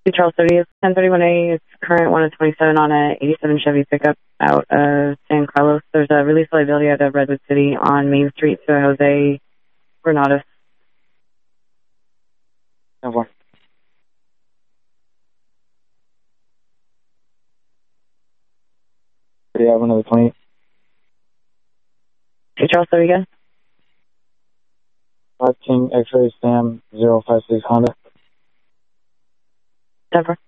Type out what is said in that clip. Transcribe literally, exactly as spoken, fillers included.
Hey, Charles thirty, ten thirty-one A. It's current one of twenty-seven on a eighty-seven Chevy pickup out of San Carlos. There's a release liability out of Redwood City on Main Street to Jose Granados. Over. Yeah, one of the twenty. Hey, Charles thirty again. five King X-ray Sam zero five six Honda. Denver.